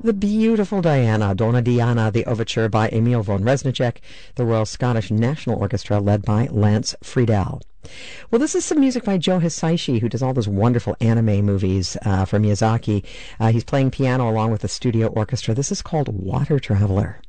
The beautiful Diana, Donna Diana, the overture by Emil von Reznicek, the Royal Scottish National Orchestra led by Lance Friedel. Well, this is some music by Joe Hisaishi, who does all those wonderful anime movies for Miyazaki. He's playing piano along with the studio orchestra. This is called Water Traveler.